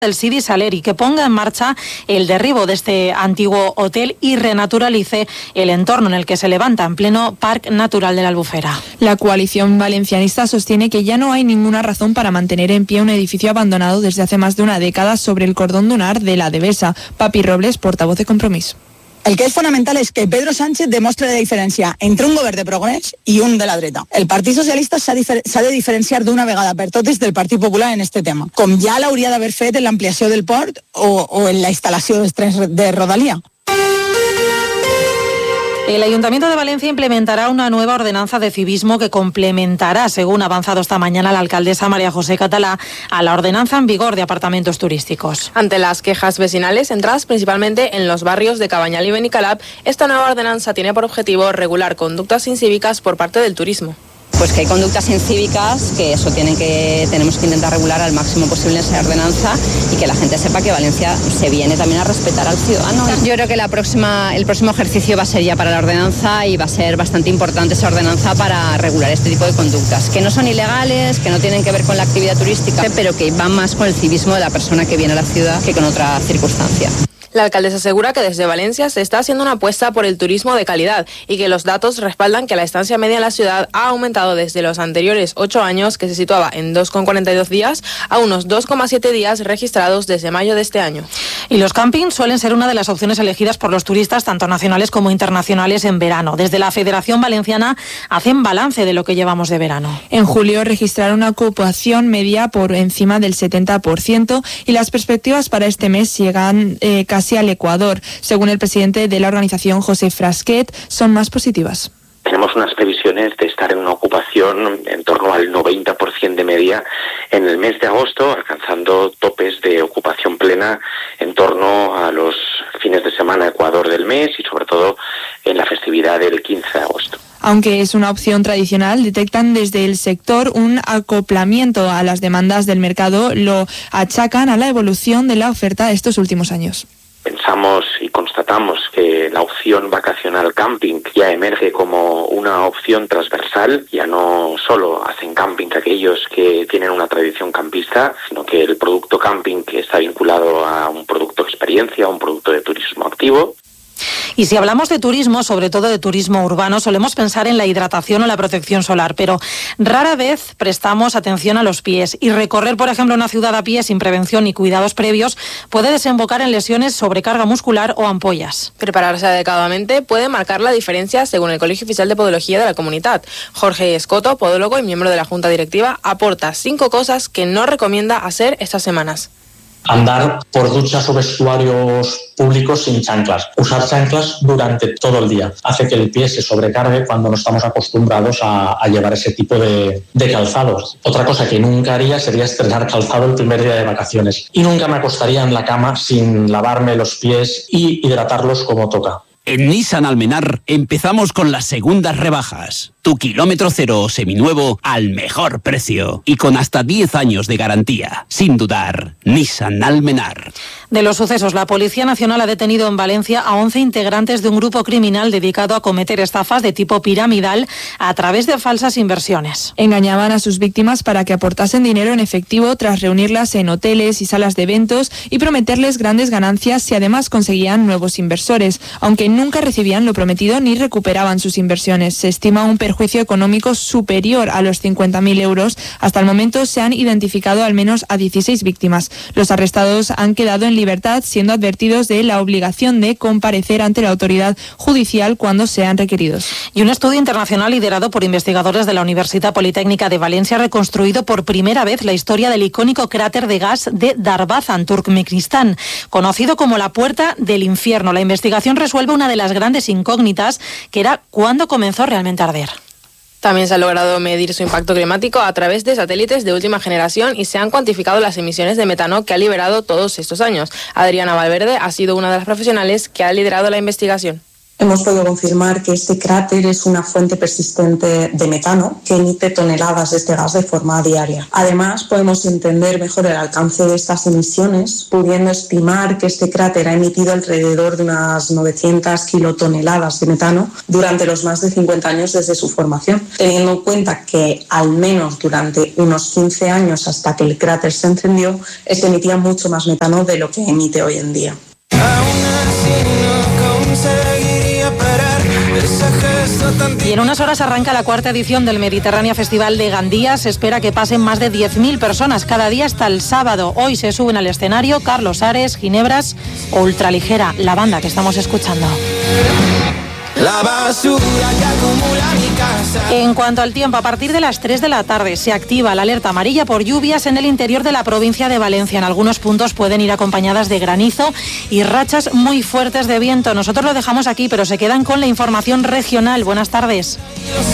del Sidi Saleri, que ponga en marcha el derribo de este antiguo hotel y renaturalice el entorno en el que se levanta en pleno Parque Natural de la Albufera. La coalición valencianista sostiene que ya no hay ninguna razón para mantener en pie un edificio abandonado desde hace más de una década sobre el cordón dunar de la Devesa. Papi Robles, portavoz de Compromís. El que és fonamental és que Pedro Sánchez demostre la diferència entre un govern de progrés i un de la dreta. El Partit Socialista s'ha de diferenciar d'una vegada per totes del Partit Popular en este tema, com ja l'hauria d'haver fet en l'ampliació del port o en la instal·lació dels trens de Rodalia. El Ayuntamiento de Valencia implementará una nueva ordenanza de civismo que complementará, según ha avanzado esta mañana la alcaldesa María José Catalá, a la ordenanza en vigor de apartamentos turísticos. Ante las quejas vecinales, centradas principalmente en los barrios de Cabañal y Benicalap, esta nueva ordenanza tiene por objetivo regular conductas incívicas por parte del turismo. Pues que hay conductas incívicas que eso tenemos que intentar regular al máximo posible en esa ordenanza y que la gente sepa que Valencia se viene también a respetar al ciudadano. Yo creo que el próximo ejercicio va a ser ya para la ordenanza y va a ser bastante importante esa ordenanza para regular este tipo de conductas, que no son ilegales, que no tienen que ver con la actividad turística, pero que van más con el civismo de la persona que viene a la ciudad que con otra circunstancia. La alcaldesa asegura que desde Valencia se está haciendo una apuesta por el turismo de calidad y que los datos respaldan que la estancia media en la ciudad ha aumentado desde los anteriores 8 años, que se situaba en 2,42 días, a unos 2,7 días registrados desde mayo de este año. Y los campings suelen ser una de las opciones elegidas por los turistas, tanto nacionales como internacionales, en verano. Desde la Federación Valenciana hacen balance de lo que llevamos de verano. En julio registraron una ocupación media por encima del 70% y las perspectivas para este mes llegan casi al Ecuador. Según el presidente de la organización, José Frasquet, son más positivas. Tenemos unas previsiones de estar en una ocupación en torno al 90% de media en el mes de agosto, alcanzando topes de ocupación plena en torno a los fines de semana Ecuador del mes y sobre todo en la festividad del 15 de agosto. Aunque es una opción tradicional, detectan desde el sector un acoplamiento a las demandas del mercado, lo achacan a la evolución de la oferta estos últimos años. Pensamos y constatamos que la opción vacacional camping ya emerge como una opción transversal. Ya no solo hacen camping aquellos que tienen una tradición campista, sino que el producto camping que está vinculado a un producto experiencia, a un producto de turismo activo. Y si hablamos de turismo, sobre todo de turismo urbano, solemos pensar en la hidratación o la protección solar, pero rara vez prestamos atención a los pies. Y recorrer, por ejemplo, una ciudad a pie sin prevención y cuidados previos puede desembocar en lesiones, sobrecarga muscular o ampollas. Prepararse adecuadamente puede marcar la diferencia, según el Colegio Oficial de Podología de la Comunitat. Jorge Escoto, podólogo y miembro de la Junta Directiva, aporta 5 cosas que no recomienda hacer estas semanas. Andar por duchas o vestuarios públicos sin chanclas. Usar chanclas durante todo el día. Hace que el pie se sobrecargue cuando no estamos acostumbrados a llevar ese tipo de calzados. Otra cosa que nunca haría sería estrenar calzado el primer día de vacaciones. Y nunca me acostaría en la cama sin lavarme los pies y hidratarlos como toca. En Nissan Almenar empezamos con las segundas rebajas. Tu kilómetro cero o seminuevo al mejor precio y con hasta 10 años de garantía. Sin dudar, Nissan Almenar. De los sucesos, la Policía Nacional ha detenido en Valencia a 11 integrantes de un grupo criminal dedicado a cometer estafas de tipo piramidal a través de falsas inversiones. Engañaban a sus víctimas para que aportasen dinero en efectivo tras reunirlas en hoteles y salas de eventos y prometerles grandes ganancias si además conseguían nuevos inversores, aunque nunca recibían lo prometido ni recuperaban sus inversiones. Se estima un perjuicio económico superior a los 50.000 euros. Hasta el momento se han identificado al menos a 16 víctimas. Los arrestados han quedado en libertad, siendo advertidos de la obligación de comparecer ante la autoridad judicial cuando sean requeridos. Y un estudio internacional liderado por investigadores de la Universidad Politécnica de Valencia ha reconstruido por primera vez la historia del icónico cráter de gas de Darbazan, Turkmenistán, conocido como la Puerta del Infierno. La investigación resuelve una de las grandes incógnitas, que era cuándo comenzó realmente a arder. También se ha logrado medir su impacto climático a través de satélites de última generación y se han cuantificado las emisiones de metano que ha liberado todos estos años. Adriana Valverde ha sido una de las profesionales que ha liderado la investigación. Hemos podido confirmar que este cráter es una fuente persistente de metano que emite toneladas de este gas de forma diaria. Además, podemos entender mejor el alcance de estas emisiones, pudiendo estimar que este cráter ha emitido alrededor de unas 900 kilotoneladas de metano durante los más de 50 años desde su formación, teniendo en cuenta que al menos durante unos 15 años hasta que el cráter se encendió, este emitía mucho más metano de lo que emite hoy en día. Y en unas horas arranca la 4ª edición del Mediterránea Festival de Gandía. Se espera que pasen más de 10.000 personas cada día hasta el sábado. Hoy se suben al escenario Carlos Ares, Ginebras o Ultraligera, la banda que estamos escuchando. La basura que acumula mi casa. En cuanto al tiempo, a partir de las 3 de la tarde se activa la alerta amarilla por lluvias en el interior de la provincia de Valencia. En algunos puntos pueden ir acompañadas de granizo y rachas muy fuertes de viento. Nosotros lo dejamos aquí, pero se quedan con la información regional. Buenas tardes.